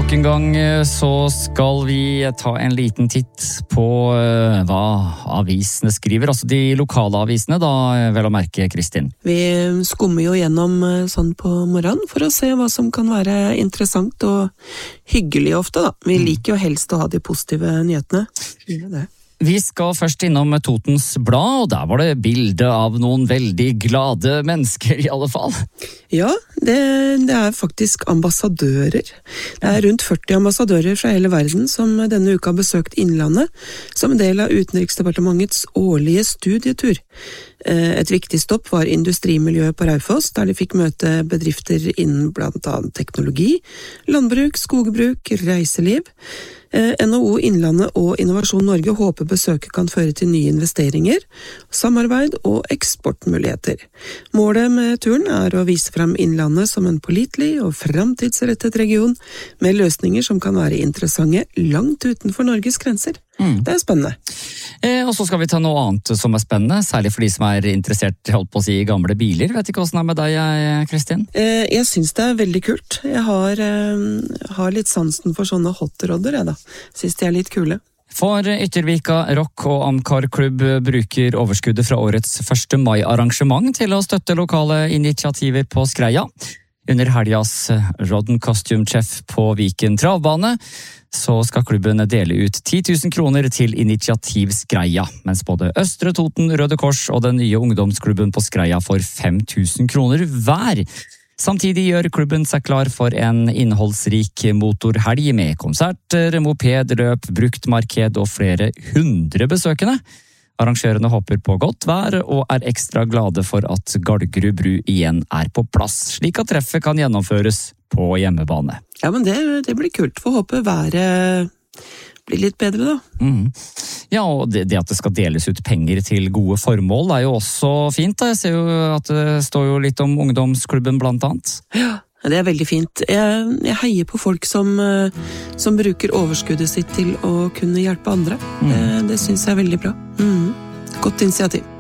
Nok en gang så skal vi ta en liten titt på hva avisene skriver, altså de lokale avisene da, vel å merke, Kristin. Vi skummer jo gjennom sånn på morgenen for å se hva som kan være interessant og hyggelig ofte da. Vi liker jo helst å ha de positive nyhetene. Det. Vi skal først innom Totens Blad, og der var det bilde av noen veldig glade mennesker i alle fall. Ja, det er faktisk ambassadører. Det er rundt 40 ambassadører fra hele verden som denne uka har besøkt Innlandet, som en del av Utenriksdepartementets årlige studietur. Et viktig stopp var industrimiljøet på Raufoss, der de fikk møte bedrifter innen blant annet teknologi, landbruk, skogbruk, reiseliv. NHO Innlandet og Innovasjon Norge håper besøket kan føre til nye investeringer, samarbeid og eksportmuligheter. Målet med turen er å vise frem Innlandet som en pålitelig og framtidsrettet region med løsninger som kan være interessante langt utenfor Norges grenser. Det er spennende. Og så skal vi ta noe annet som er spennende, særlig for de som er interessert, holdt på å si, i gamle biler. Vet ikke hvordan det er med deg, Kristin? Jeg synes det er veldig kult. Jeg har litt sansen for sånne hotrodder, jeg da. Synes de er litt kule. For Yttervika Rock og Amcar Klubb bruker overskuddet fra årets 1. mai-arrangement til å støtte lokale initiativer på Skreia. Under helgas Rodden Costume Chef på Viken Travbane så skal klubben dele ut 10 000 kroner til initiativ Skreia, mens både Østre Toten, Røde Kors og den nye ungdomsklubben på Skreia får 5 000 kroner hver. Samtidig gjør klubben seg klar for en innholdsrik motorhelg med konserter, mopedløp, bruktmarked og flere 100 besøkende. Arrangørene håper på godt vær og er ekstra glade for at Galgerud bru igjen er på plass, slik at treffet kan gjennomføres på hjemmebane. Ja, men det blir kult. Får håpe været blir litt bedre da. Ja, og det at det skal deles ut penger til gode formål er jo også fint. Jeg ser jo at det står jo litt om ungdomsklubben blant annet. Ja, det er veldig fint. Jeg heier på folk som bruker overskuddet sitt til å kunne hjelpe andre. Det synes jeg er veldig bra. Godt initiativ.